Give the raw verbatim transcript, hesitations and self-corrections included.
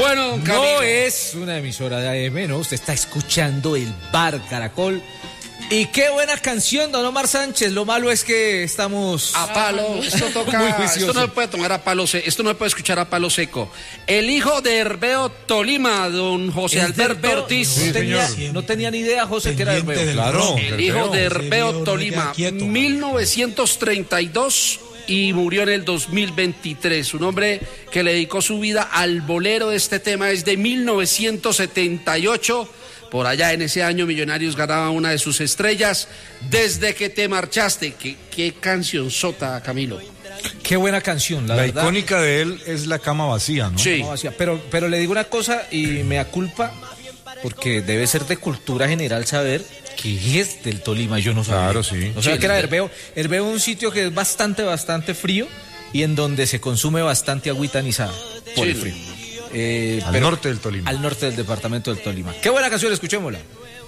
bueno, don Camilo. No es una emisora de A M, no, usted está escuchando el Bar Caracol. Y qué buena canción, don Omar Sánchez. Lo malo es que estamos a palo. Esto toca. Muy esto no se puede tomar a palo seco. Esto no se puede escuchar a palo seco. El hijo de Herbeo Tolima, don José Alberto Ortiz. Sí, no, tenía, no tenía ni idea, José, que era Herbeo. Claro. El hijo de Herbeo Tolima, mil novecientos treinta y dos y murió en el dos mil veintitrés. Un hombre que le dedicó su vida al bolero de este tema es de mil novecientos setenta y ocho. Por allá en ese año Millonarios ganaba una de sus estrellas, Desde que te marchaste. Qué, qué canción sota, Camilo. Qué buena canción, la, la verdad. La icónica de él es La cama vacía, ¿no? Sí. Cama vacía. Pero, pero le digo una cosa y me da culpa, porque debe ser de cultura general saber que es del Tolima. Yo no sabía. Claro, sí. O sea, sí, que era Herbeo. Herbeo es un sitio que es bastante, bastante frío y en donde se consume bastante agüita anisada por sí. el frío. Eh, al pero, norte del Tolima. Al norte del departamento del Tolima. Qué buena canción, escuchémosla.